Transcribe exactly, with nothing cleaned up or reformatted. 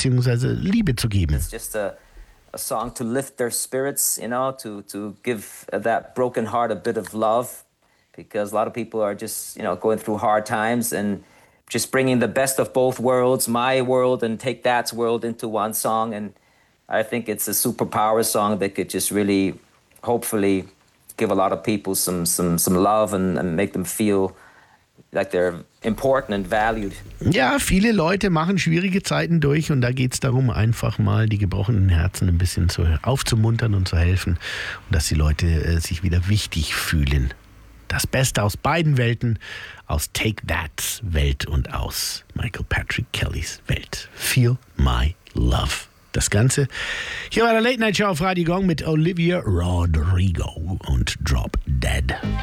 beziehungsweise Liebe zu geben. It's just a, a song to lift their spirits, you know, to, to give that broken heart a bit of love, because a lot of people are just, you know, going through hard times, and just bringing the best of both worlds, my world and Take That's world, into one song. And I think it's a superpower song that could just really, hopefully, give a lot of people some some some love and, and make them feel like they're important and valued. Ja, viele Leute machen schwierige Zeiten durch und da geht es darum, einfach mal die gebrochenen Herzen ein bisschen zu, aufzumuntern und zu helfen und dass die Leute äh, sich wieder wichtig fühlen. Das Beste aus beiden Welten, aus Take That's Welt und aus Michael Patrick Kellys Welt. Feel My Love. Das Ganze hier bei der Late Night Show auf Radio Gong mit Olivia Rodrigo und Drop Dead.